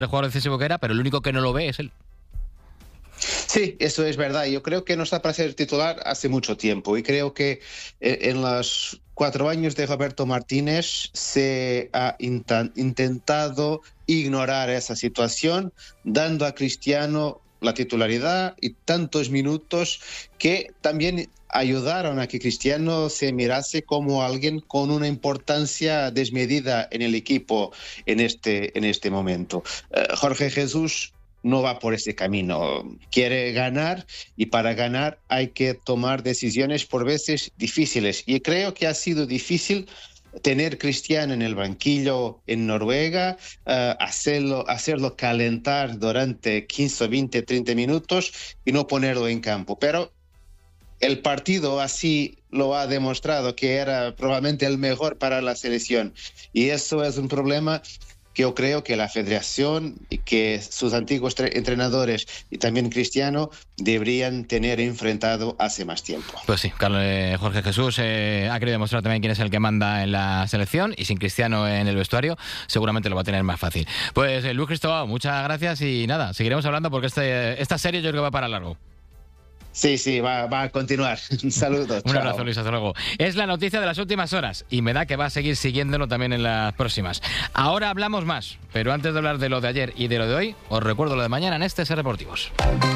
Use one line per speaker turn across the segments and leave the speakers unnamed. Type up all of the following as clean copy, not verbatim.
el jugador decisivo que era, pero el único que no lo ve es él.
Sí, eso es verdad. Yo creo que no está para ser titular hace mucho tiempo y creo que en los 4 años de Roberto Martínez se ha intentado ignorar esa situación, dando a Cristiano la titularidad y tantos minutos que también ayudaron a que Cristiano se mirase como alguien con una importancia desmedida en el equipo en este momento. Jorge Jesús no va por ese camino, quiere ganar y para ganar hay que tomar decisiones por veces difíciles y creo que ha sido difícil tener Cristiano en el banquillo en Noruega, hacerlo calentar durante 15, 20, 30 minutos y no ponerlo en campo, pero el partido así lo ha demostrado que era probablemente el mejor para la selección y eso es un problema que yo creo que la federación y que sus antiguos entrenadores y también Cristiano deberían tener enfrentado hace más tiempo.
Pues sí, Jorge Jesús ha querido demostrar también quién es el que manda en la selección y sin Cristiano en el vestuario seguramente lo va a tener más fácil. Pues Luis Cristóbal, muchas gracias y nada, seguiremos hablando porque esta serie yo creo que va para largo.
Sí, va a continuar. Un saludo.
Un abrazo, Luis, hasta luego. Es la noticia de las últimas horas y me da que va a seguir siguiéndolo también en las próximas. Ahora hablamos más, pero antes de hablar de lo de ayer y de lo de hoy, os recuerdo lo de mañana en Ser Deportivos.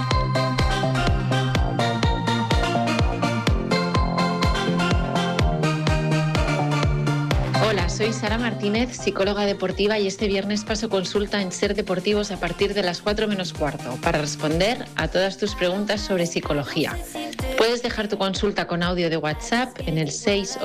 Hola, soy Sara Martínez, psicóloga deportiva y este viernes paso consulta en Ser Deportivos a partir de las 4 menos cuarto para responder a todas tus preguntas sobre psicología. Puedes dejar tu consulta con audio de WhatsApp en el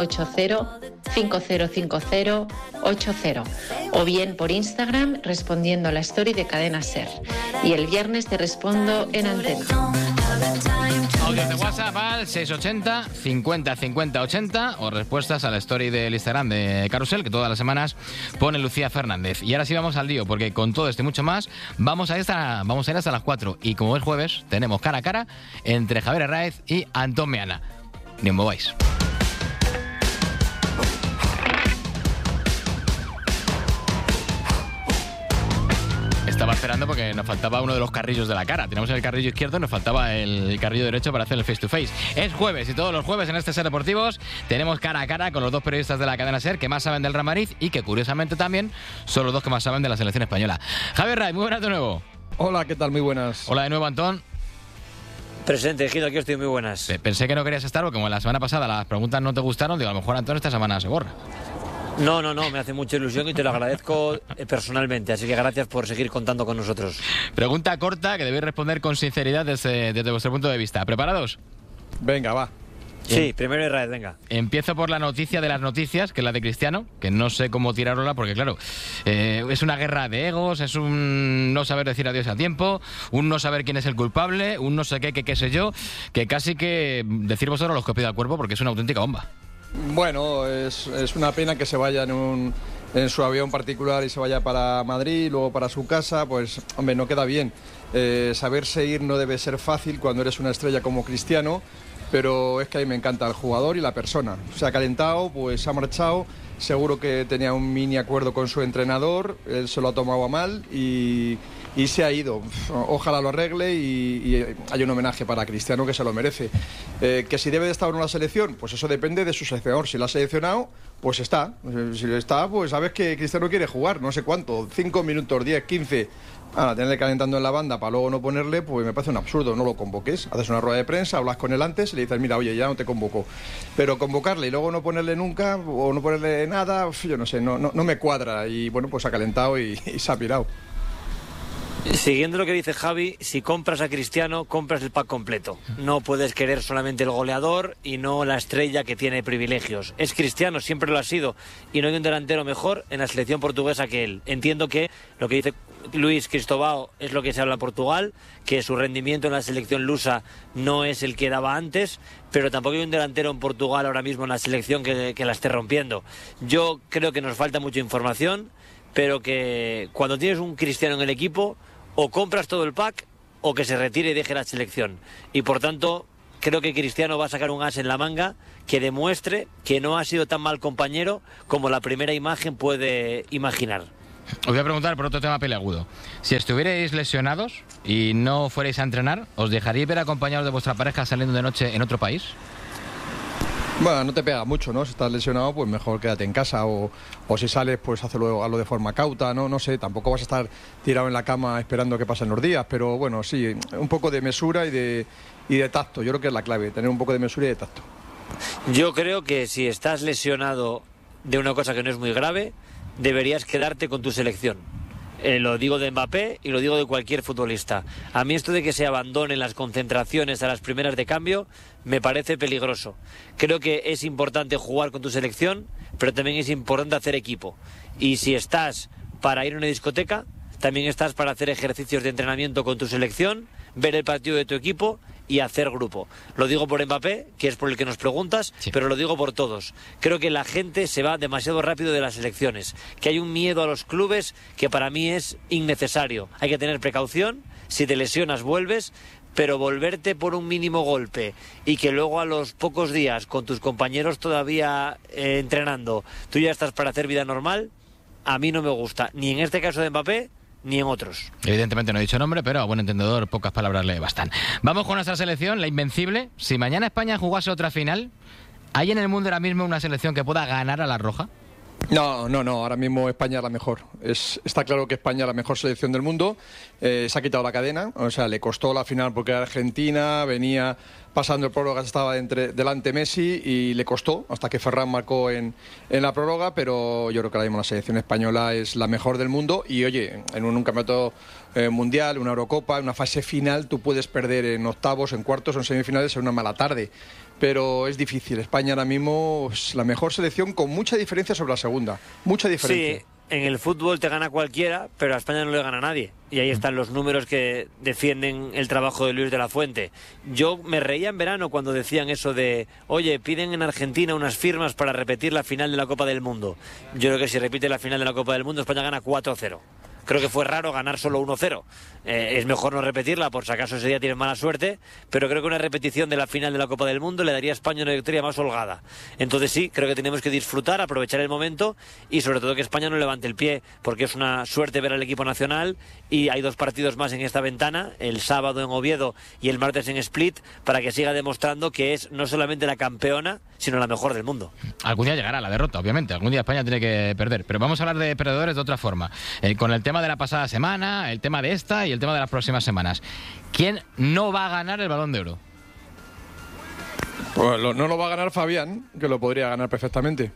680-5050-80 o bien por Instagram respondiendo a la story de Cadena Ser. Y el viernes te respondo en antena.
Audios de WhatsApp al 680 50 50 80 o respuestas a la story del Instagram de Carrusel que todas las semanas pone Lucía Fernández. Y ahora sí vamos al lío porque con todo esto y mucho más vamos a ir hasta las 4 y como es jueves tenemos cara a cara entre Javier Herráez y Antón Meana. Ni os mováis. Estaba esperando porque nos faltaba uno de los carrillos de la cara. Tenemos el carrillo izquierdo y nos faltaba el carrillo derecho para hacer el face to face. Es jueves y todos los jueves en Ser Deportivos tenemos cara a cara con los dos periodistas de la cadena Ser que más saben del Real Madrid y que curiosamente también son los dos que más saben de la selección española. Javier Herráez, muy buenas de nuevo.
Hola, ¿qué tal? Muy buenas.
Hola de nuevo, Antón.
Presente, Gil, aquí estoy, muy buenas.
Pensé que no querías estar porque como la semana pasada las preguntas no te gustaron, digo, a lo mejor Antón esta semana se borra.
No, me hace mucha ilusión y te lo agradezco personalmente, así que gracias por seguir contando con nosotros.
Pregunta corta que debéis responder con sinceridad desde vuestro punto de vista. ¿Preparados?
Venga, va.
Sí, primero Herráez, venga.
Empiezo por la noticia de las noticias, que es la de Cristiano, que no sé cómo tirarla porque, claro, es una guerra de egos, es un no saber decir adiós a tiempo, un no saber quién es el culpable, un no sé qué sé yo, que casi que decir vosotros los que os pida el cuerpo porque es una auténtica bomba.
Bueno, es una pena que se vaya en su avión particular y se vaya para Madrid y luego para su casa, pues, hombre, no queda bien. Saberse ir no debe ser fácil cuando eres una estrella como Cristiano, pero es que a mí me encanta el jugador y la persona. Se ha calentado, pues ha marchado, seguro que tenía un mini acuerdo con su entrenador, él se lo ha tomado a mal y se ha ido. Ojalá lo arregle y hay un homenaje para Cristiano que se lo merece. Que si debe de estar o no la selección, pues eso depende de su seleccionador. Si lo ha seleccionado, pues está. Si está, pues sabes que Cristiano quiere jugar, no sé cuánto, 5 minutos, 10, 15... Ahora, tenerle calentando en la banda para luego no ponerle, pues me parece un absurdo. No lo convoques, haces una rueda de prensa, hablas con él antes y le dices, mira, oye, ya no te convoco. Pero convocarle y luego no ponerle nunca o no ponerle nada, yo no sé, no me cuadra. Y bueno, pues ha calentado y se ha pirado.
Siguiendo lo que dice Javi, si compras a Cristiano, compras el pack completo. No puedes querer solamente el goleador y no la estrella que tiene privilegios. Es Cristiano, siempre lo ha sido, y no hay un delantero mejor en la selección portuguesa que él. Entiendo que lo que dice Luis Cristóbal es lo que se habla en Portugal, que su rendimiento en la selección lusa no es el que daba antes, pero tampoco hay un delantero en Portugal ahora mismo en la selección que la esté rompiendo. Yo creo que nos falta mucha información, pero que cuando tienes un Cristiano en el equipo, o compras todo el pack o que se retire y deje la selección. Y por tanto, creo que Cristiano va a sacar un as en la manga que demuestre que no ha sido tan mal compañero como la primera imagen puede imaginar.
Os voy a preguntar por otro tema peleagudo. Si estuvierais lesionados y no fuerais a entrenar, ¿os dejaríais ver acompañados de vuestra pareja saliendo de noche en otro país?
Bueno, no te pega mucho, ¿no? Si estás lesionado, pues mejor quédate en casa o si sales, pues hazlo de forma cauta, ¿no? No sé, tampoco vas a estar tirado en la cama esperando que pasen los días, pero bueno, sí, un poco de mesura y de tacto. Yo creo que es la clave, tener un poco de mesura y de tacto.
Yo creo que si estás lesionado de una cosa que no es muy grave, deberías quedarte con tu selección. Lo digo de Mbappé y lo digo de cualquier futbolista. A mí esto de que se abandonen las concentraciones a las primeras de cambio me parece peligroso. Creo que es importante jugar con tu selección, pero también es importante hacer equipo. Y si estás para ir a una discoteca, también estás para hacer ejercicios de entrenamiento con tu selección, ver el partido de tu equipo y hacer grupo. Lo digo por Mbappé, que es por el que nos preguntas, sí, pero lo digo por todos. Creo que la gente se va demasiado rápido de las elecciones, que hay un miedo a los clubes que para mí es innecesario. Hay que tener precaución, si te lesionas vuelves, pero volverte por un mínimo golpe y que luego a los pocos días con tus compañeros todavía entrenando, tú ya estás para hacer vida normal, a mí no me gusta, ni en este caso de Mbappé, ni en otros.
Evidentemente no he dicho nombre, pero a buen entendedor pocas palabras le bastan. Vamos con nuestra selección, la invencible. Si mañana España jugase otra final, ¿hay en el mundo ahora mismo una selección que pueda ganar a la roja?
No, ahora mismo España es la mejor. Está claro que España es la mejor selección del mundo. Se ha quitado la cadena, o sea, le costó la final porque era Argentina, venía pasando el prórroga, estaba delante Messi y le costó hasta que Ferran marcó en la prórroga, pero yo creo que ahora mismo la selección española es la mejor del mundo y oye, en un campeonato mundial, una Eurocopa, en una fase final tú puedes perder en octavos, en cuartos o en semifinales en una mala tarde. Pero es difícil. España ahora mismo es la mejor selección con mucha diferencia sobre la segunda. Mucha diferencia.
Sí, en el fútbol te gana cualquiera, pero a España no le gana a nadie. Y ahí están los números que defienden el trabajo de Luis de la Fuente. Yo me reía en verano cuando decían eso de, oye, piden en Argentina unas firmas para repetir la final de la Copa del Mundo. Yo creo que si repite la final de la Copa del Mundo, España gana 4-0. Creo que fue raro ganar solo 1-0. Es mejor no repetirla, por si acaso ese día tienes mala suerte, pero creo que una repetición de la final de la Copa del Mundo le daría a España una victoria más holgada. Entonces sí, creo que tenemos que disfrutar, aprovechar el momento y sobre todo que España no levante el pie, porque es una suerte ver al equipo nacional y hay 2 partidos más en esta ventana, el sábado en Oviedo y el martes en Split, para que siga demostrando que es no solamente la campeona, sino la mejor del mundo.
Algún día llegará la derrota, obviamente, algún día España tiene que perder, pero vamos a hablar de perdedores de otra forma, con el tema de la pasada semana, el tema de esta y el tema de las próximas semanas. ¿Quién no va a ganar el Balón de Oro?
Pues no lo va a ganar Fabián, que lo podría ganar perfectamente.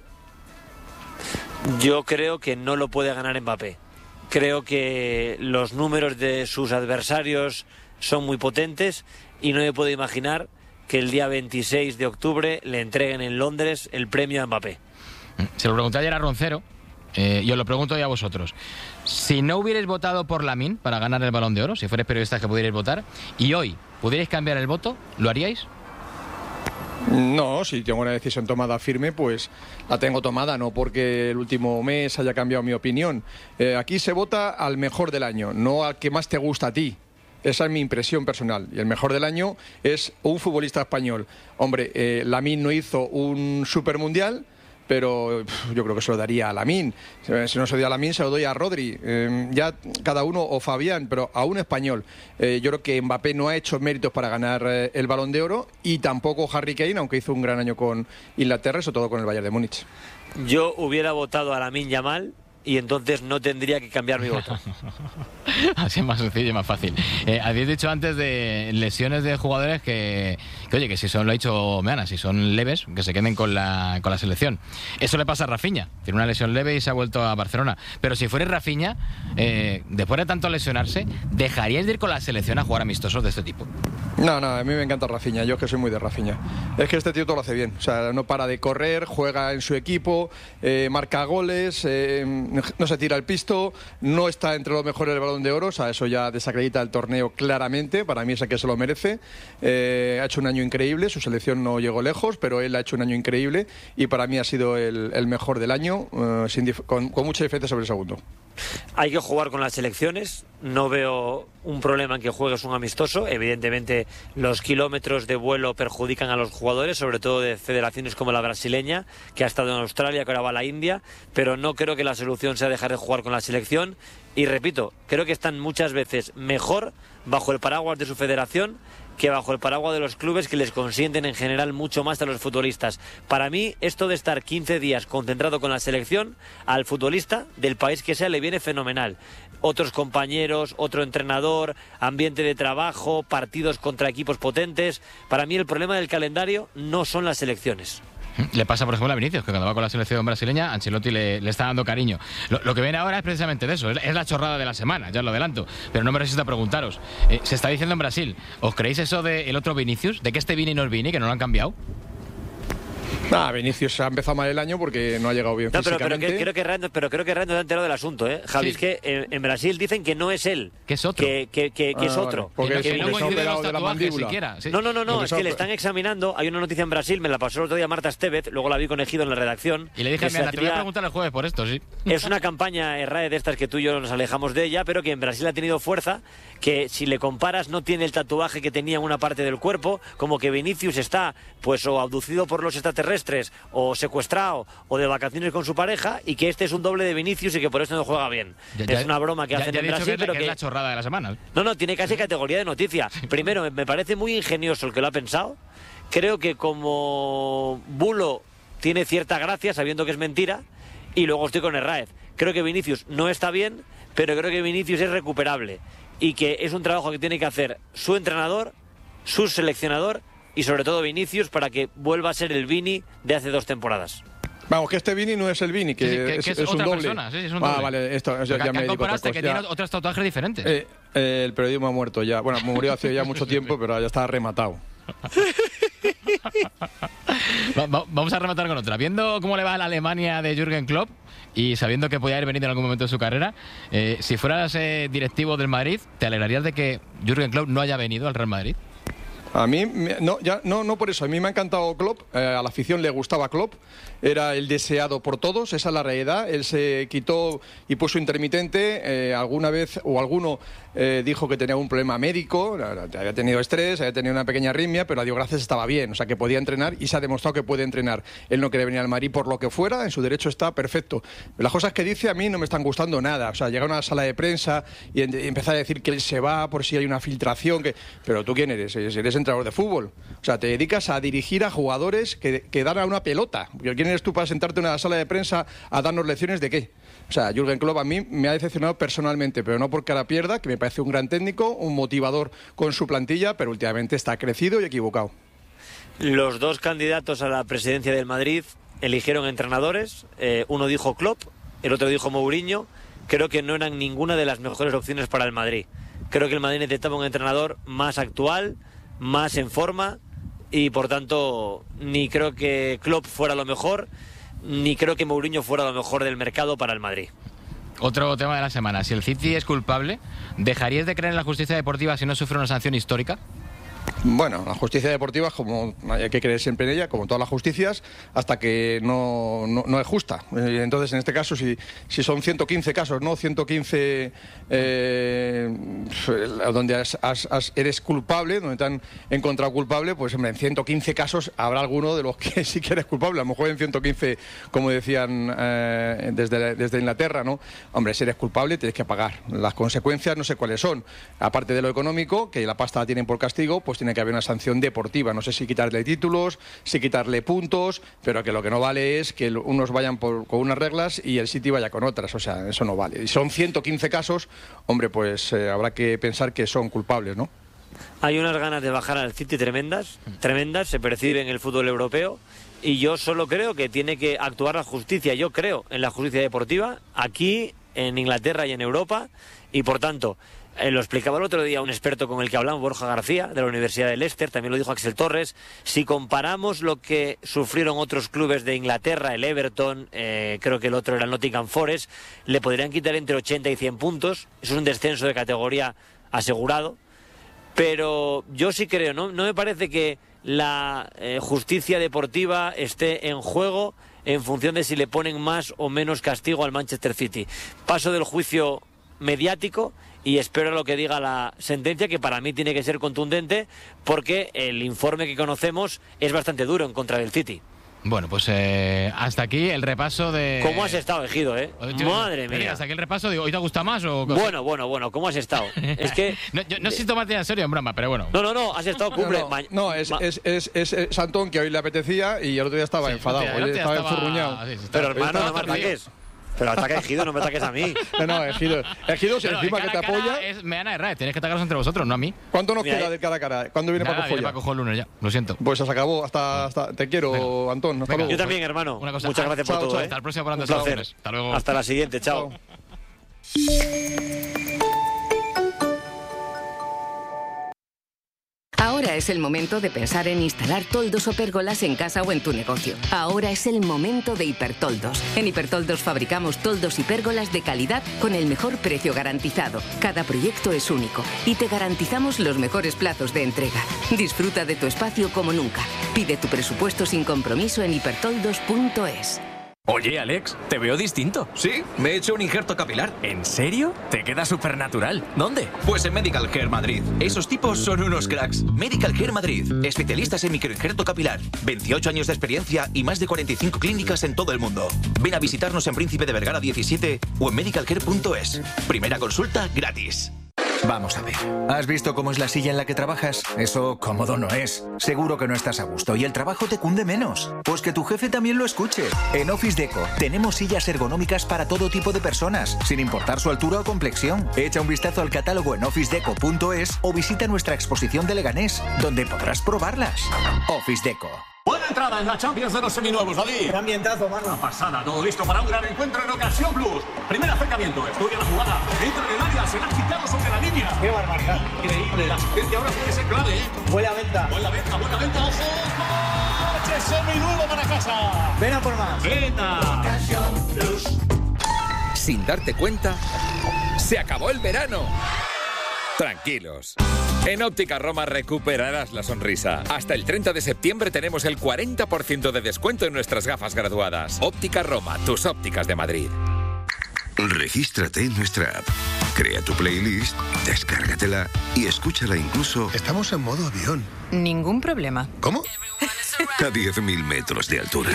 Yo creo que no lo puede ganar Mbappé. Creo que los números de sus adversarios son muy potentes y no me puedo imaginar que el día 26 de octubre le entreguen en Londres el premio a Mbappé.
Se lo pregunté ayer a Roncero y os lo pregunto ya a vosotros. Si no hubierais votado por Lamine para ganar el Balón de Oro, si fuerais periodistas que pudierais votar, y hoy pudierais cambiar el voto, ¿lo haríais?
No, si tengo una decisión tomada firme, pues la tengo tomada, no porque el último mes haya cambiado mi opinión. Aquí se vota al mejor del año, no al que más te gusta a ti. Esa es mi impresión personal. Y el mejor del año es un futbolista español. Hombre, Lamine no hizo un supermundial, pero yo creo que se lo daría a Lamine. Si no se lo doy a Lamine, se lo doy a Rodri. Ya cada uno, o Fabián, pero a un español. Yo creo que Mbappé no ha hecho méritos para ganar el Balón de Oro y tampoco Harry Kane, aunque hizo un gran año con Inglaterra, sobre todo con el Bayern de Múnich.
Yo hubiera votado a Lamine Yamal y entonces no tendría que cambiar mi voto.
Así es más sencillo y más fácil. Habéis dicho antes de lesiones de jugadores que oye, que si son, lo ha dicho Meana, si son leves, que se queden con la selección. Eso le pasa a Rafinha, tiene una lesión leve y se ha vuelto a Barcelona. Pero si fuera Rafinha, después de tanto lesionarse, ¿dejaríais de ir con la selección a jugar amistosos de este tipo?
No, a mí me encanta Rafinha, yo es que soy muy de Rafinha. Es que este tío todo lo hace bien, o sea, no para de correr, juega en su equipo, marca goles, no se tira el pisto, no está entre los mejores del Balón de Oro, o sea, eso ya desacredita el torneo claramente, para mí es el que se lo merece. Ha hecho un año increíble, su selección no llegó lejos, pero él ha hecho un año increíble y para mí ha sido el mejor del año, con mucha diferencia sobre el segundo.
Hay que jugar con las selecciones. No veo un problema en que juegues un amistoso. Evidentemente los kilómetros de vuelo perjudican a los jugadores, sobre todo de federaciones como la brasileña, que ha estado en Australia, que ahora va a la India, pero no creo que la solución sea dejar de jugar con la selección. Y repito, creo que están muchas veces mejor bajo el paraguas de su federación que bajo el paraguas de los clubes, que les consienten en general mucho más a los futbolistas. Para mí, esto de estar 15 días concentrado con la selección, al futbolista del país que sea le viene fenomenal. Otros compañeros, otro entrenador, ambiente de trabajo, partidos contra equipos potentes. Para mí el problema del calendario no son las selecciones.
Le pasa, por ejemplo, a Vinicius, que cuando va con la selección brasileña, Ancelotti le está dando cariño. Lo que viene ahora es precisamente de eso, es la chorrada de la semana, ya lo adelanto. Pero no me resisto a preguntaros. Se está diciendo en Brasil, ¿os creéis eso del otro Vinicius? ¿De que este Vini no es Vini, que no lo han cambiado?
Vinicius ha empezado mal el año porque no ha llegado bien físicamente.
Pero creo que Rando está enterado del asunto, Javi. Sí. Es que en Brasil dicen que no es él.
Que es otro.
Que es otro.
Porque
que no coincide los
de la
tatuajes
mandíbula.
siquiera. Sí.
No, es que le están examinando. Hay una noticia en Brasil, me la pasó el otro día Marta Estevez, luego la vi con Ejido en la redacción.
Y le dije, mira, te voy a preguntar el jueves por esto, sí.
Es una campaña RAE de estas que tú y yo nos alejamos de ella, pero que en Brasil ha tenido fuerza, que si le comparas no tiene el tatuaje que tenía en una parte del cuerpo, como que Vinicius está pues o abducido por los extraterrestres o secuestrado o de vacaciones con su pareja, y que este es un doble de Vinicius y que por eso no juega bien. Es una broma que hacen en Brasil, pero
que es la chorrada de la semana.
No, tiene casi categoría de noticia. Primero, me parece muy ingenioso el que lo ha pensado. Creo que como bulo tiene cierta gracia sabiendo que es mentira, y luego estoy con Herráez. Creo que Vinicius no está bien, pero creo que Vinicius es recuperable y que es un trabajo que tiene que hacer su entrenador, su seleccionador y sobre todo Vinicius, para que vuelva a ser el Vini de hace 2 temporadas.
Vamos, que este Vini no es el Vini, que es un
otra
doble.
Persona, sí, es un doble.
Vale, esto ya me dedico a otra cosa.
Que tiene otros tatuajes diferentes.
El periodismo ha muerto ya. Bueno, murió hace ya mucho tiempo, pero ya está rematado.
Vamos a rematar con otra. Viendo cómo le va a la Alemania de Jürgen Klopp y sabiendo que podía haber venido en algún momento de su carrera, si fueras directivo del Madrid, ¿te alegrarías de que Jürgen Klopp no haya venido al Real Madrid?
A mí, no por eso. A mí me ha encantado Klopp, a la afición le gustaba Klopp, era el deseado por todos, esa es la realidad. Él se quitó y puso intermitente, alguna vez o alguno dijo que tenía un problema médico, había tenido estrés, había tenido una pequeña arritmia, pero a Dios gracias estaba bien, o sea que podía entrenar y se ha demostrado que puede entrenar. Él no quiere venir al Madrid por lo que fuera, en su derecho está perfecto. Las cosas que dice a mí no me están gustando nada, o sea, llegar a una sala de prensa y empezar a decir que él se va por si hay una filtración, pero ¿tú quién eres? Eres entrenador de fútbol, o sea, te dedicas a dirigir a jugadores que dan a una pelota. ¿Quién eres tú para sentarte en una sala de prensa a darnos lecciones de qué? O sea, Jürgen Klopp a mí me ha decepcionado personalmente, pero no porque la pierda, que me parece un gran técnico, un motivador con su plantilla, pero últimamente está crecido y equivocado.
Los 2 candidatos a la presidencia del Madrid eligieron entrenadores, uno dijo Klopp, el otro dijo Mourinho. Creo que no eran ninguna de las mejores opciones para el Madrid. Creo que el Madrid necesitaba un entrenador más actual, más en forma, y por tanto ni creo que Klopp fuera lo mejor, ni creo que Mourinho fuera lo mejor del mercado para el Madrid.
Otro tema de la semana. Si el City es culpable, ¿dejaríais de creer en la justicia deportiva si no sufre una sanción histórica?
Bueno, la justicia deportiva, como hay que creer siempre en ella, como todas las justicias, hasta que no es justa. Entonces, en este caso, si son 115 casos, ¿no? 115 donde eres culpable, donde te han encontrado culpable, pues hombre, en 115 casos habrá alguno de los que sí que eres culpable. A lo mejor en 115, como decían desde Inglaterra, ¿no? Hombre, si eres culpable tienes que pagar. Las consecuencias no sé cuáles son. Aparte de lo económico, que la pasta la tienen por castigo, pues tiene que haber una sanción deportiva. No sé si quitarle títulos, si quitarle puntos, pero que lo que no vale es que unos vayan con unas reglas y el City vaya con otras. O sea, eso no vale. Y son 115 casos, hombre, pues habrá que pensar que son culpables, ¿no?
Hay unas ganas de bajar al City tremendas, se percibe en el fútbol europeo, y yo solo creo que tiene que actuar la justicia. Yo creo en la justicia deportiva, aquí, en Inglaterra y en Europa, y por tanto... lo explicaba el otro día un experto con el que hablamos, Borja García, de la Universidad de Leicester, también lo dijo Axel Torres. Si comparamos lo que sufrieron otros clubes de Inglaterra, el Everton, creo que el otro era el Nottingham Forest, le podrían quitar entre 80 y 100 puntos. Eso es un descenso de categoría asegurado. Pero yo sí creo, no me parece que la justicia deportiva esté en juego en función de si le ponen más o menos castigo al Manchester City. Paso del juicio mediático y espero lo que diga la sentencia, que para mí tiene que ser contundente, porque el informe que conocemos es bastante duro en contra del City.
Bueno, pues hasta aquí el repaso de...
¿Cómo has estado, Ejido, Madre mía.
Hasta aquí el repaso, digo, ¿hoy te gusta más o...?
Bueno, ¿cómo has estado? Es que...
no sé si tomarte en serio en broma, pero bueno.
No, has estado cumple.
Es Antón, que hoy le apetecía y el otro día estaba enfadado, hoy estaba enfurruñado.
Pero hermano, no me ataques. Pero ataca a Ejido, no me ataques a mí.
No, Ejido, si encima que te apoya...
Me van a errar, tenéis que atacaros entre vosotros, no a mí.
¿Cuánto nos queda de cara a cara? ¿Cuándo viene Paco Joya?
Viene Paco el lunes ya, lo siento.
Pues se acabó, hasta te quiero, venga. Antón, hasta luego.
Yo también, hermano. Muchas gracias por todo,
Hasta el próximo programa.
Un placer.
Hasta luego.
Hasta la siguiente, chao.
Ahora es el momento de pensar en instalar toldos o pérgolas en casa o en tu negocio. Ahora es el momento de Hipertoldos. En Hipertoldos fabricamos toldos y pérgolas de calidad con el mejor precio garantizado. Cada proyecto es único y te garantizamos los mejores plazos de entrega. Disfruta de tu espacio como nunca. Pide tu presupuesto sin compromiso en hipertoldos.es.
Oye, Alex, te veo distinto.
Sí, me he hecho un injerto capilar.
¿En serio? Te queda súper natural. ¿Dónde?
Pues en Medical Care Madrid. Esos tipos son unos cracks. Medical Care Madrid. Especialistas en microinjerto capilar. 28 años de experiencia y más de 45 clínicas en todo el mundo. Ven a visitarnos en Príncipe de Vergara 17 o en medicalcare.es. Primera consulta gratis.
Vamos a ver. ¿Has visto cómo es la silla en la que trabajas? Eso cómodo no es. Seguro que no estás a gusto y el trabajo te cunde menos. Pues que tu jefe también lo escuche. En Office Deco tenemos sillas ergonómicas para todo tipo de personas, sin importar su altura o complexión. Echa un vistazo al catálogo en officedeco.es o visita nuestra exposición de Leganés, donde podrás probarlas. Office Deco.
Buena entrada en la Champions de los seminuevos, David.
Qué ambientazo, mano.
Una pasada, todo listo para un gran encuentro en Ocasión Plus. Primer acercamiento, estudia la jugada. Entra en el área, será quitado sobre la línea.
Qué barbaridad.
Increíble, la asistencia ahora puede ser clave,
Buena venta.
Buena venta, ojo. ¡Coche seminuevo para casa!
Ven a por más.
Venga. Ocasión Plus.
Sin darte cuenta, se acabó el verano. Tranquilos. En Óptica Roma recuperarás la sonrisa. Hasta el 30 de septiembre tenemos el 40% de descuento en nuestras gafas graduadas. Óptica Roma, tus ópticas de Madrid.
Regístrate en nuestra app. Crea tu playlist, descárgatela y escúchala incluso...
Estamos en modo avión.
Ningún problema.
¿Cómo?
A 10.000 metros de altura.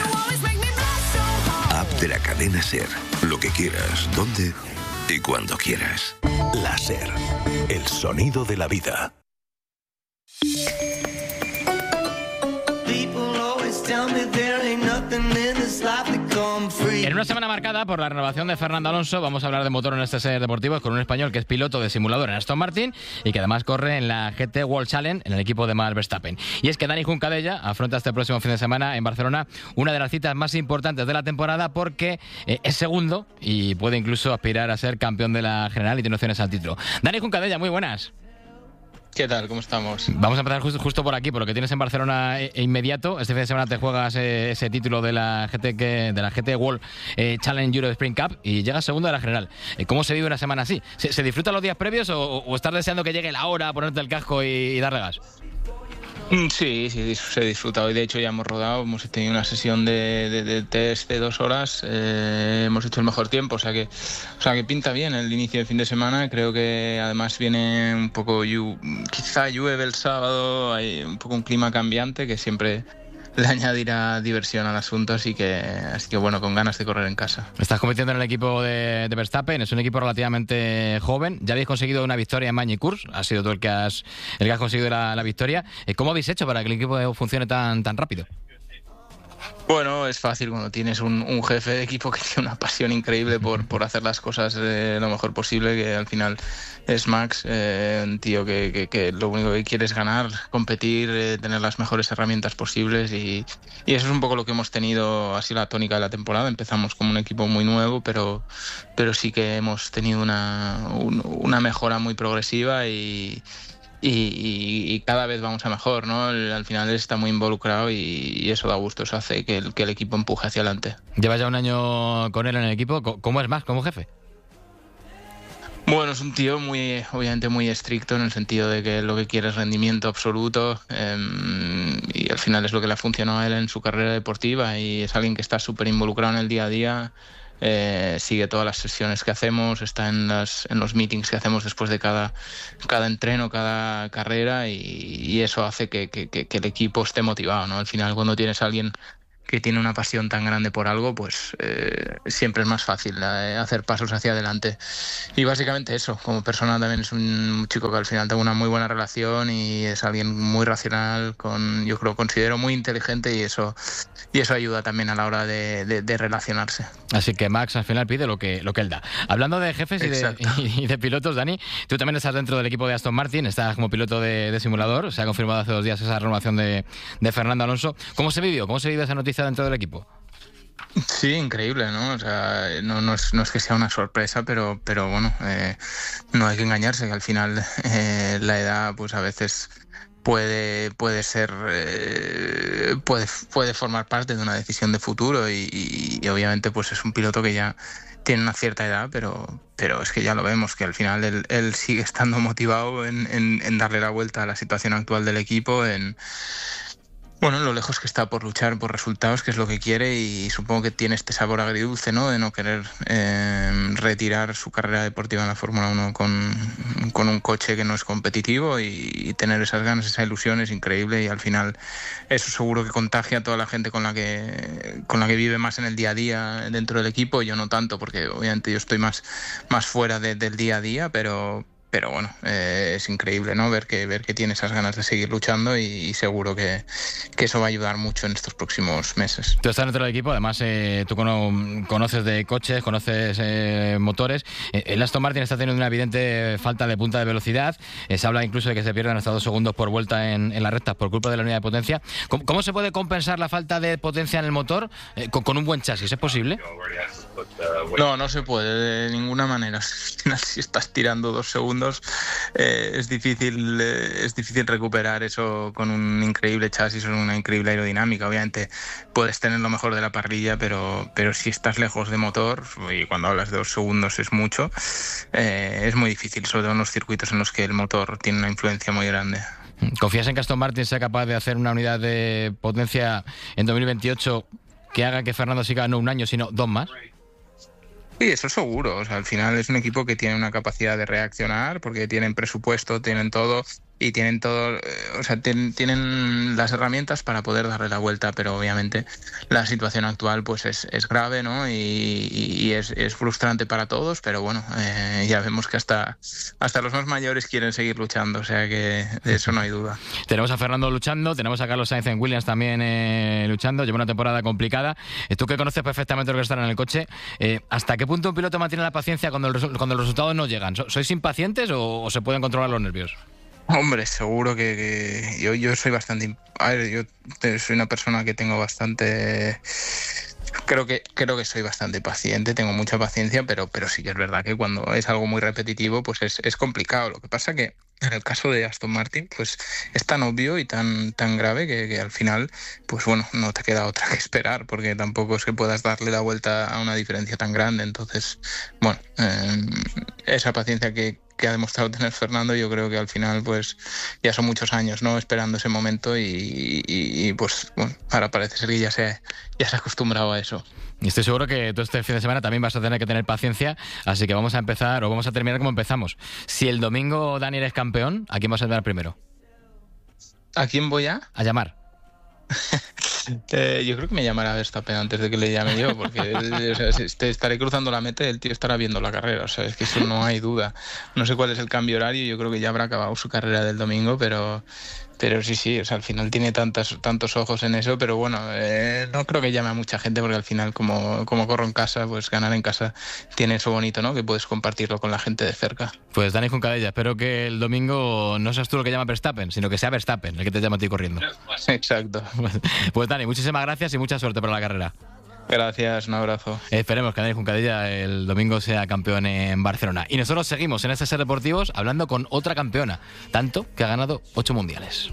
App de la cadena SER. Lo que quieras, donde y cuando quieras.
La SER. El sonido de la vida.
En una semana marcada por la renovación de Fernando Alonso, vamos a hablar de motor en este Ser Deportivos con un español que es piloto de simulador en Aston Martin y que además corre en la GT World Challenge en el equipo de Max Verstappen. Y es que Dani Juncadella afronta este próximo fin de semana en Barcelona una de las citas más importantes de la temporada porque es segundo y puede incluso aspirar a ser campeón de la general y tiene opciones al título. Dani Juncadella, muy buenas.
¿Qué tal? ¿Cómo estamos?
Vamos a empezar justo por aquí, por lo que tienes en Barcelona inmediato. Este fin de semana te juegas ese título de la GT World Challenge Euro Sprint Cup y llegas segundo de la general. ¿Cómo se vive una semana así? ¿Se disfrutan los días previos o estás deseando que llegue la hora, ponerte el casco y darle gas?
Sí, se disfruta. Hoy de hecho ya hemos rodado, hemos tenido una sesión de test de 2 horas, hemos hecho el mejor tiempo, o sea que pinta bien el inicio del fin de semana. Creo que además viene un poco, quizá llueve el sábado, hay un poco un clima cambiante que siempre le añadirá diversión al asunto, así que bueno, con ganas de correr en casa.
Estás compitiendo en el equipo de Verstappen, es un equipo relativamente joven, ya habéis conseguido una victoria en Magny-Cours, has sido tú el que has conseguido la victoria. ¿Cómo habéis hecho para que el equipo funcione tan rápido?
Bueno, es fácil cuando tienes un jefe de equipo que tiene una pasión increíble por hacer las cosas lo mejor posible, que al final es Max, un tío que lo único que quiere es ganar, competir, tener las mejores herramientas posibles y eso es un poco lo que hemos tenido, así la tónica de la temporada. Empezamos como un equipo muy nuevo, pero sí que hemos tenido una mejora muy progresiva y cada vez vamos a mejor, ¿no? Al final él está muy involucrado y eso da gusto, eso hace que el equipo empuje hacia adelante.
Llevas ya un año con él en el equipo, ¿cómo es Max como jefe?
Bueno, es un tío obviamente muy estricto en el sentido de que lo que quiere es rendimiento absoluto y al final es lo que le ha funcionado a él en su carrera deportiva y es alguien que está súper involucrado en el día a día, sigue todas las sesiones que hacemos, está en los meetings que hacemos después de cada entreno, cada carrera y eso hace que el equipo esté motivado, ¿no? Al final cuando tienes a alguien que tiene una pasión tan grande por algo, pues siempre es más fácil hacer pasos hacia adelante. Y básicamente eso, como persona también es un chico que al final tengo una muy buena relación y es alguien muy racional, yo considero muy inteligente y eso ayuda también a la hora de relacionarse.
Así que Max al final pide lo que él da. Hablando de jefes y de pilotos, Dani, tú también estás dentro del equipo de Aston Martin, estás como piloto de simulador, se ha confirmado hace 2 días esa renovación de Fernando Alonso. ¿Cómo se vivió esa noticia dentro del equipo?
Sí, increíble, ¿no? O sea, no es que sea una sorpresa, pero bueno, no hay que engañarse, que al final la edad pues a veces puede ser puede formar parte de una decisión de futuro y obviamente pues es un piloto que ya tiene una cierta edad, pero es que ya lo vemos, que al final él sigue estando motivado en darle la vuelta a la situación actual del equipo, bueno, lo lejos que está por luchar por resultados, que es lo que quiere, y supongo que tiene este sabor agridulce, ¿no? De no querer retirar su carrera deportiva en la Fórmula 1 con un coche que no es competitivo y tener esas ganas, esa ilusión es increíble y al final eso seguro que contagia a toda la gente con la que vive más en el día a día dentro del equipo. Yo no tanto, porque obviamente yo estoy más fuera del día a día, pero bueno, es increíble, ¿no? Ver que tiene esas ganas de seguir luchando y seguro que eso va a ayudar mucho en estos próximos meses.
Tú estás dentro del equipo, además tú conoces de coches, conoces motores. El Aston Martin está teniendo una evidente falta de punta de velocidad. Se habla incluso de que se pierden hasta 2 segundos por vuelta en las rectas por culpa de la unidad de potencia. ¿Cómo se puede compensar la falta de potencia en el motor con un buen chasis? ¿Es posible?
No se puede de ninguna manera. Si estás tirando 2 segundos es difícil recuperar eso con un increíble chasis o una increíble aerodinámica. Obviamente puedes tener lo mejor de la parrilla, pero si estás lejos de motor, y cuando hablas de 2 segundos es mucho, es muy difícil, sobre todo en los circuitos en los que el motor tiene una influencia muy grande.
¿Confías en que Aston Martin sea capaz de hacer una unidad de potencia en 2028 que haga que Fernando siga no 1 año, sino 2 más?
Sí, eso seguro. O sea, al final es un equipo que tiene una capacidad de reaccionar porque tienen presupuesto, tienen todo y tienen todo, o sea, tienen las herramientas para poder darle la vuelta, pero obviamente la situación actual pues es grave, ¿no? Y es frustrante para todos, pero bueno, ya vemos que hasta los más mayores quieren seguir luchando, o sea que de eso no hay duda.
Tenemos a Fernando luchando, tenemos a Carlos Sainz en Williams también luchando, lleva una temporada complicada. Tú que conoces perfectamente lo que está en el coche, ¿hasta qué punto un piloto mantiene la paciencia cuando los resultados no llegan? ¿Sois impacientes o se pueden controlar los nervios?
Hombre, seguro que yo soy bastante... A ver, yo soy una persona que tengo bastante... Creo que soy bastante paciente, tengo mucha paciencia, pero sí que es verdad que cuando es algo muy repetitivo pues es complicado. Lo que pasa que en el caso de Aston Martin pues es tan obvio y tan grave que al final pues bueno, no te queda otra que esperar, porque tampoco es que puedas darle la vuelta a una diferencia tan grande. Entonces, bueno, esa paciencia que ha demostrado tener Fernando, yo creo que al final pues ya son muchos años, ¿no?, esperando ese momento y pues bueno, ahora parece ser que ya se ha acostumbrado a eso.
Y estoy seguro que tú este fin de semana también vas a tener que tener paciencia, así que vamos a empezar o vamos a terminar como empezamos. Si el domingo Dani eres campeón, ¿a quién vas a llamar primero?
¿A quién voy a
llamar?
Yo creo que me llamará Verstappen antes de que le llame yo, porque o sea, estaré cruzando la meta y el tío estará viendo la carrera, o sea, es que eso no hay duda. No sé cuál es el cambio horario, yo creo que ya habrá acabado su carrera del domingo, pero sí, o sea, al final tiene tantos ojos en eso, pero bueno, no creo que llame a mucha gente, porque al final como corro en casa, pues ganar en casa tiene eso bonito, ¿no?, que puedes compartirlo con la gente de cerca.
Pues Dani Juncadella, espero que el domingo no seas tú lo que llama Verstappen, sino que sea Verstappen el que te llama a ti corriendo.
Exacto.
Pues Dani, muchísimas gracias y mucha suerte para la carrera.
Gracias, un abrazo.
Esperemos que Dani Juncadella el domingo sea campeón en Barcelona. Y nosotros seguimos en Ser Deportivos hablando con otra campeona, tanto que ha ganado 8 mundiales.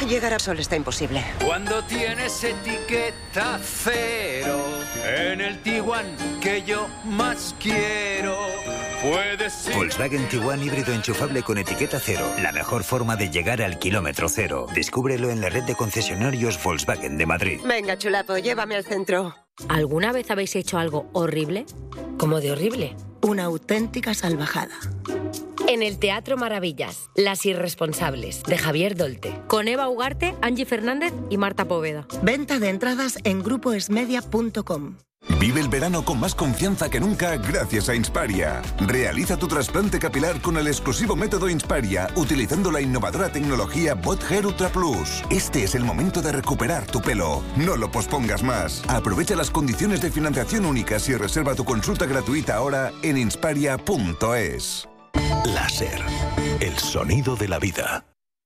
Llegar a Sol está imposible.
Cuando tienes etiqueta cero en el Tiguan que yo más quiero, puedes ir.
Volkswagen Tiguan híbrido enchufable con etiqueta cero. La mejor forma de llegar al kilómetro cero. Descúbrelo en la red de concesionarios Volkswagen de Madrid.
Venga, chulapo, llévame al centro.
¿Alguna vez habéis hecho algo horrible? ¿Cómo de horrible?
Una auténtica salvajada.
En el Teatro Maravillas, Las Irresponsables, de Javier Dolte. Con Eva Ugarte, Angie Fernández y Marta Poveda.
Venta de entradas en grupoesmedia.com.
Vive el verano con más confianza que nunca gracias a Insparia. Realiza tu trasplante capilar con el exclusivo método Insparia, utilizando la innovadora tecnología Bot Hair Ultra Plus. Este es el momento de recuperar tu pelo. No lo pospongas más. Aprovecha las condiciones de financiación únicas y reserva tu consulta gratuita ahora en insparia.es.
Láser, el sonido de la vida.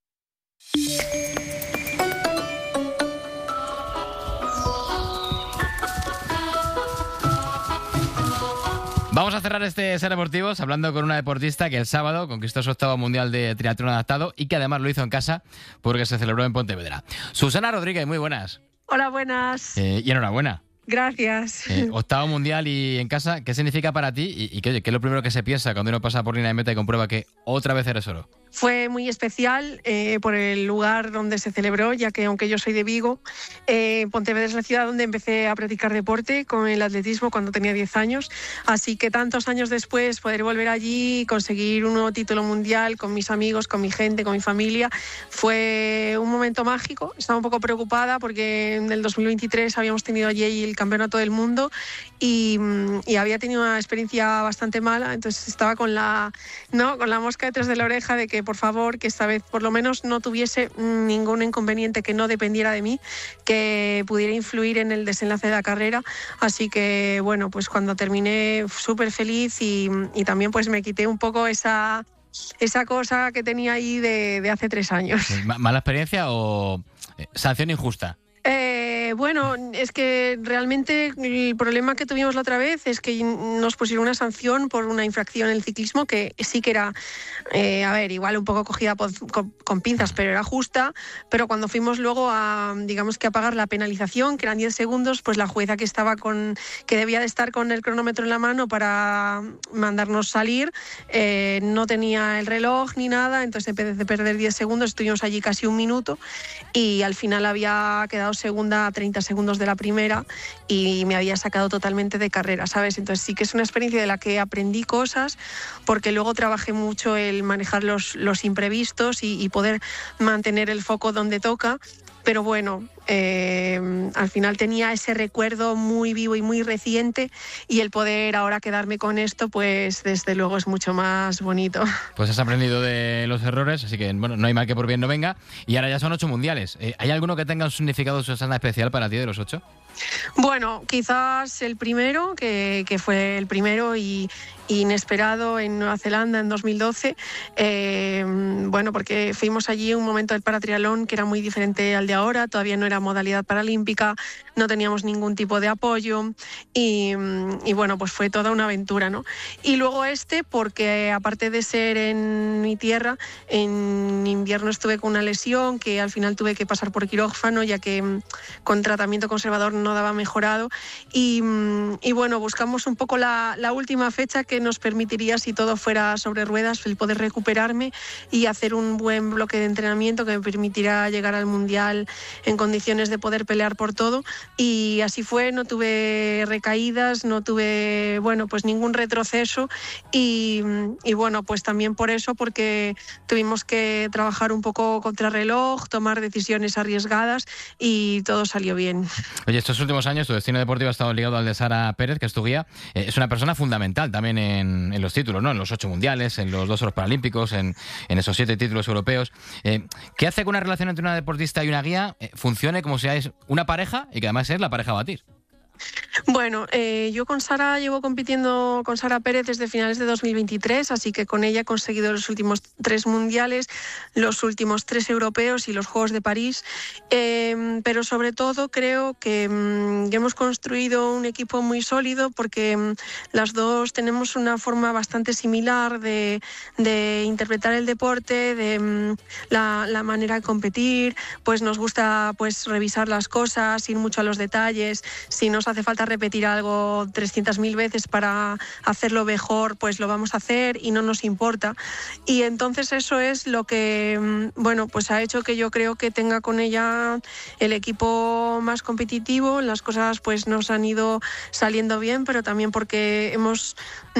Vamos a cerrar este Ser Deportivos hablando con una deportista que el sábado conquistó su 8º Mundial de Triatlón Adaptado y que además lo hizo en casa porque se celebró en Pontevedra. Susana Rodríguez, muy buenas.
Hola, buenas.
Y enhorabuena.
Gracias.
8º Mundial y en casa, ¿qué significa para ti? Y ¿qué es lo primero que se piensa cuando uno pasa por línea de meta y comprueba que otra vez eres oro?
Fue muy especial por el lugar donde se celebró, ya que aunque yo soy de Vigo, Pontevedra es la ciudad donde empecé a practicar deporte con el atletismo cuando tenía 10 años. Así que tantos años después poder volver allí y conseguir un nuevo título mundial con mis amigos, con mi gente, con mi familia, fue un momento mágico. Estaba un poco preocupada porque en el 2023 habíamos tenido allí el campeonato del mundo y había tenido una experiencia bastante mala, entonces estaba con la mosca detrás de la oreja de que por favor, que esta vez por lo menos no tuviese ningún inconveniente que no dependiera de mí, que pudiera influir en el desenlace de la carrera. Así que bueno, pues cuando terminé súper feliz y también pues me quité un poco esa cosa que tenía ahí de hace 3 años.
¿Mala experiencia o sanción injusta?
Bueno, es que realmente el problema que tuvimos la otra vez es que nos pusieron una sanción por una infracción en el ciclismo que sí que era, igual un poco cogida con pinzas, pero era justa. Pero cuando fuimos luego a pagar la penalización, que eran 10 segundos, pues la jueza que debía de estar con el cronómetro en la mano para mandarnos salir, no tenía el reloj ni nada, entonces en vez de perder 10 segundos estuvimos allí casi 1 minuto y al final había quedado segunda a 30 segundos de la primera y me había sacado totalmente de carrera, ¿sabes? Entonces sí que es una experiencia de la que aprendí cosas porque luego trabajé mucho el manejar los imprevistos y poder mantener el foco donde toca. Pero bueno, al final tenía ese recuerdo muy vivo y muy reciente y el poder ahora quedarme con esto, pues desde luego es mucho más bonito.
Pues has aprendido de los errores, así que bueno, no hay mal que por bien no venga. Y ahora ya son 8 mundiales. ¿Hay alguno que tenga un significado, Susana, especial para ti de los 8?
Bueno, quizás el primero, que fue el primero y inesperado en Nueva Zelanda en 2012, porque fuimos allí un momento del paratriatlón que era muy diferente al de ahora, todavía no era modalidad paralímpica, no teníamos ningún tipo de apoyo y bueno, pues fue toda una aventura, ¿no? Y luego porque aparte de ser en mi tierra, en invierno estuve con una lesión que al final tuve que pasar por quirófano ya que con tratamiento conservador no daba mejorado y bueno, buscamos un poco la última fecha que nos permitiría, si todo fuera sobre ruedas, el poder recuperarme y hacer un buen bloque de entrenamiento que me permitirá llegar al Mundial en condiciones de poder pelear por todo y así fue, no tuve recaídas, no tuve ningún retroceso y bueno, pues también por eso, porque tuvimos que trabajar un poco contrarreloj, tomar decisiones arriesgadas y todo salió bien.
Oye, estos últimos años tu destino deportivo ha estado ligado al de Sara Pérez, que es tu guía. Es una persona fundamental también en los títulos, ¿no? En los 8 mundiales, en los 2 oros paralímpicos, en esos 7 títulos europeos. ¿Qué hace que una relación entre una deportista y una guía funcione como si es una pareja y que además es la pareja a batir?
Bueno, yo con Sara llevo compitiendo con Sara Pérez desde finales de 2023, así que con ella he conseguido los últimos 3 mundiales, los últimos 3 europeos y los Juegos de París, pero sobre todo creo que hemos construido un equipo muy sólido porque las dos tenemos una forma bastante similar de interpretar el deporte, de la manera de competir, pues nos gusta pues revisar las cosas, ir mucho a los detalles, si nos hace falta repetir algo 300.000 veces para hacerlo mejor, pues lo vamos a hacer y no nos importa. Y entonces eso es lo que, bueno, pues ha hecho que yo creo que tenga con ella el equipo más competitivo. Las cosas pues nos han ido saliendo bien, pero también porque hemos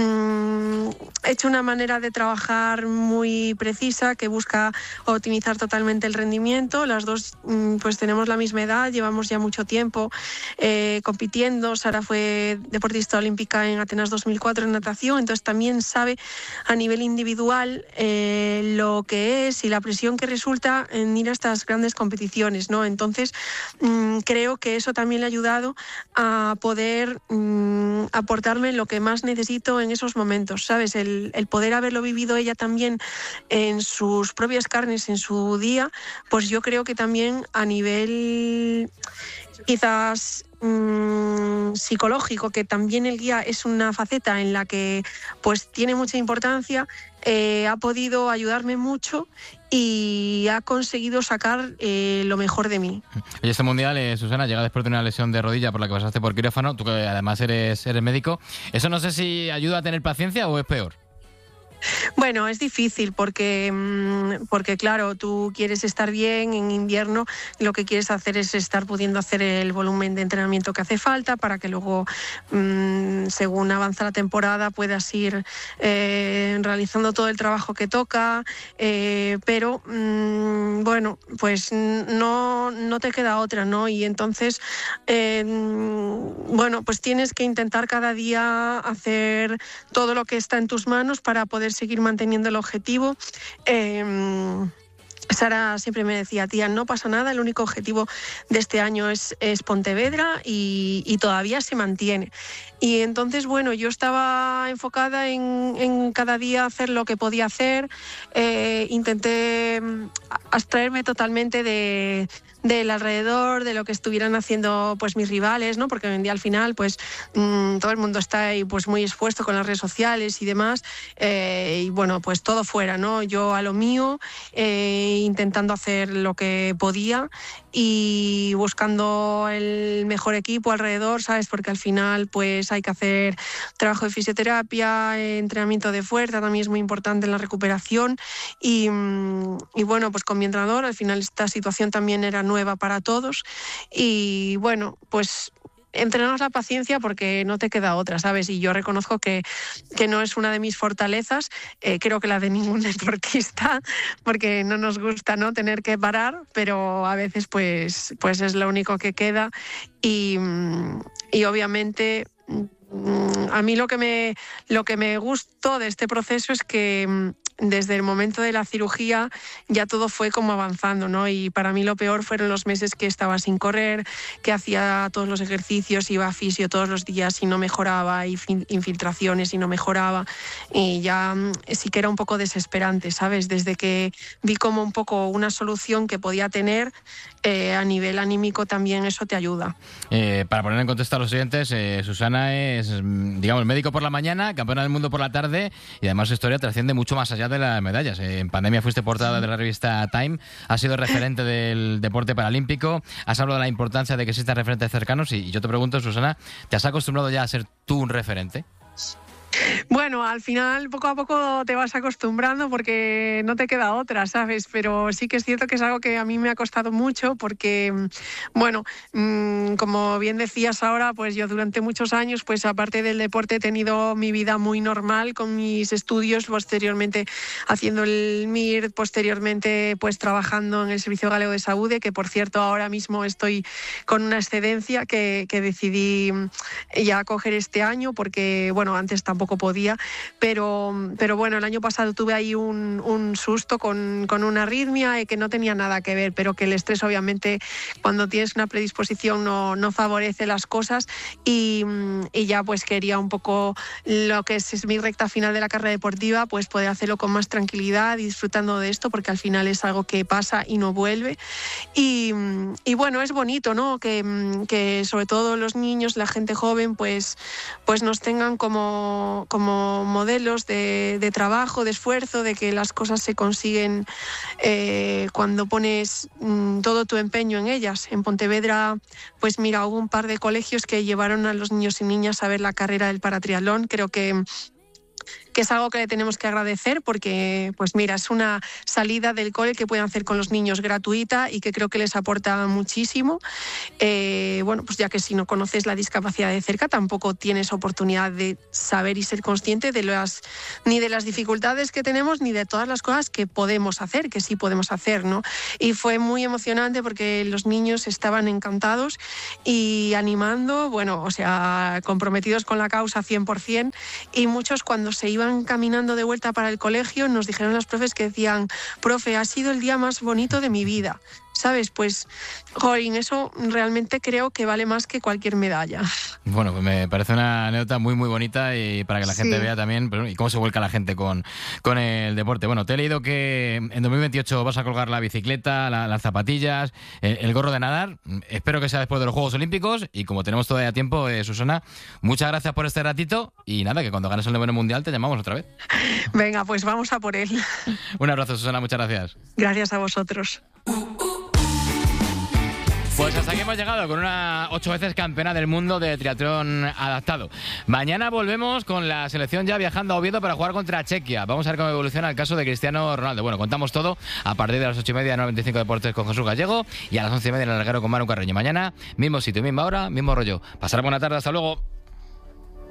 hecho una manera de trabajar muy precisa que busca optimizar totalmente el rendimiento. Las dos pues tenemos la misma edad, llevamos ya mucho tiempo compitiendo. Sara fue deportista olímpica en Atenas 2004 en natación, entonces también sabe a nivel individual lo que es y la presión que resulta en ir a estas grandes competiciones, ¿no? Entonces creo que eso también le ha ayudado a poder aportarme lo que más necesito en esos momentos, ¿sabes? El poder haberlo vivido ella también en sus propias carnes, en su día, pues yo creo que también a nivel quizás psicológico, que también el guía es una faceta en la que pues tiene mucha importancia, ha podido ayudarme mucho y ha conseguido sacar lo mejor de mí.
Oye, este mundial, Susana, llega después de una lesión de rodilla por la que pasaste por quirófano, tú que además eres médico. ¿Eso no sé si ayuda a tener paciencia o es peor?
Bueno, es difícil porque claro, tú quieres estar bien en invierno, lo que quieres hacer es estar pudiendo hacer el volumen de entrenamiento que hace falta para que luego, según avanza la temporada, puedas ir realizando todo el trabajo que toca, pero bueno, pues no te queda otra, ¿no? Y entonces, bueno, pues tienes que intentar cada día hacer todo lo que está en tus manos para poder seguir manteniendo el objetivo. Sara siempre me decía, tía, no pasa nada, el único objetivo de este año es Pontevedra y todavía se mantiene. Y entonces, bueno, yo estaba enfocada en cada día hacer lo que podía hacer. Intenté abstraerme totalmente del alrededor, de lo que estuvieran haciendo pues mis rivales, ¿no? Porque hoy en día al final pues todo el mundo está ahí pues muy expuesto con las redes sociales y demás, y bueno, pues todo fuera, ¿no? Yo a lo mío, intentando hacer lo que podía y buscando el mejor equipo alrededor, ¿sabes? Porque al final pues hay que hacer trabajo de fisioterapia, entrenamiento de fuerza, también es muy importante en la recuperación y bueno, pues con mi entrenador al final esta situación también era nueva para todos y bueno, pues entrenanos la paciencia porque no te queda otra, ¿sabes? Y yo reconozco que no es una de mis fortalezas, creo que la de ningún deportista, porque no nos gusta, ¿no?, tener que parar, pero a veces pues es lo único que queda y obviamente a mí lo que me gustó de este proceso es que desde el momento de la cirugía ya todo fue como avanzando, ¿no? Y para mí lo peor fueron los meses que estaba sin correr, que hacía todos los ejercicios, iba a fisio todos los días y no mejoraba, y infiltraciones y no mejoraba. Y ya sí que era un poco desesperante, ¿sabes? Desde que vi como un poco una solución que podía tener, a nivel anímico también eso te ayuda.
Para poner en contexto a los oyentes, Susana es, digamos, médico por la mañana, campeona del mundo por la tarde y además su historia trasciende mucho más allá de las medallas. En pandemia fuiste portada de la revista Time, has sido referente del deporte paralímpico, has hablado de la importancia de que existan referentes cercanos y yo te pregunto, Susana, ¿te has acostumbrado ya a ser tú un referente?
Bueno, al final poco a poco te vas acostumbrando porque no te queda otra, ¿sabes? Pero sí que es cierto que es algo que a mí me ha costado mucho porque, bueno, como bien decías ahora, pues yo durante muchos años, pues aparte del deporte he tenido mi vida muy normal con mis estudios, posteriormente haciendo el MIR, posteriormente pues trabajando en el Servicio Galego de Saúde, que por cierto ahora mismo estoy con una excedencia que decidí ya coger este año porque, bueno, antes tampoco podía podía, pero bueno, el año pasado tuve ahí un susto con una arritmia que no tenía nada que ver, pero que el estrés obviamente cuando tienes una predisposición no favorece las cosas y ya pues quería un poco lo que es mi recta final de la carrera deportiva, pues poder hacerlo con más tranquilidad y disfrutando de esto, porque al final es algo que pasa y no vuelve. Y bueno, es bonito, ¿no? Que sobre todo los niños, la gente joven, pues nos tengan como modelos de trabajo, de esfuerzo, de que las cosas se consiguen cuando pones todo tu empeño en ellas. En Pontevedra, pues mira, hubo un par de colegios que llevaron a los niños y niñas a ver la carrera del paratriatlón. Creo que es algo que le tenemos que agradecer porque, pues mira, es una salida del cole que pueden hacer con los niños gratuita y que creo que les aporta muchísimo. Bueno, pues ya que si no conoces la discapacidad de cerca, tampoco tienes oportunidad de saber y ser consciente ni de las dificultades que tenemos, ni de todas las cosas que podemos hacer, que sí podemos hacer, ¿no? Y fue muy emocionante porque los niños estaban encantados y animando, bueno, o sea, comprometidos con la causa 100%, y muchos cuando se iban caminando de vuelta para el colegio nos dijeron las profes que decían: profe, ha sido el día más bonito de mi vida. ¿Sabes? Pues, jolín, eso realmente creo que vale más que cualquier medalla.
Bueno, pues me parece una anécdota muy, muy bonita y para que la gente vea también y cómo se vuelca la gente con el deporte. Bueno, te he leído que en 2028 vas a colgar la bicicleta, las zapatillas, el gorro de nadar. Espero que sea después de los Juegos Olímpicos y como tenemos todavía tiempo, Susana, muchas gracias por este ratito y nada, que cuando ganes el 9 mundial te llamamos otra vez.
Venga, pues vamos a por él.
Un abrazo, Susana, muchas gracias.
Gracias a vosotros.
Pues hasta aquí hemos llegado con una 8 veces campeona del mundo de triatlón adaptado. Mañana volvemos con la selección ya viajando a Oviedo para jugar contra Chequia. Vamos a ver cómo evoluciona el caso de Cristiano Ronaldo. Bueno, contamos todo a partir de las 8:30 en 95 Deportes con Jesús Gallego y a las 11:30 en el Larguero con Manu Carreño. Mañana, mismo sitio, misma hora, mismo rollo. Pasar buena tarde, hasta luego.